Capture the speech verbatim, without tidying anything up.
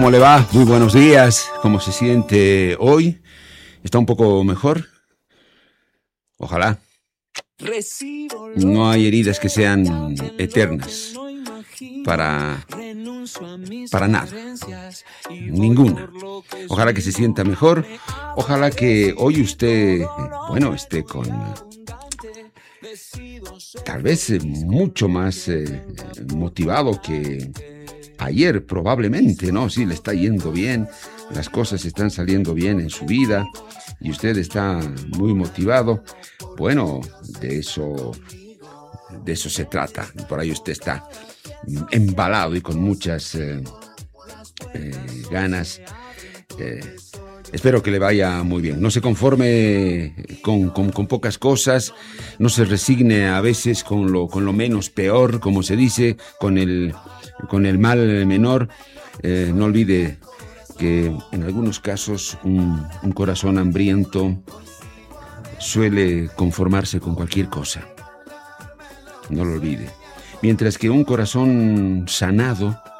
¿Cómo le va? Muy buenos días. ¿Cómo se siente hoy? ¿Está un poco mejor? Ojalá. No hay heridas que sean eternas para, para nada. Ninguna. Ojalá que se sienta mejor. Ojalá que hoy usted, bueno, esté con tal vez mucho más eh, motivado que ayer, probablemente, ¿no? Sí, le está yendo bien, las cosas están saliendo bien en su vida y usted está muy motivado. Bueno, de eso, de eso se trata. Por ahí usted está embalado y con muchas eh, eh, ganas. Eh, espero que le vaya muy bien. No se conforme con, con, con pocas cosas, no se resigne a veces con lo, con lo menos peor, como se dice, con el... con el mal menor. Eh, no olvide que en algunos casos un, un corazón hambriento suele conformarse con cualquier cosa. No lo olvide. Mientras que un corazón sanado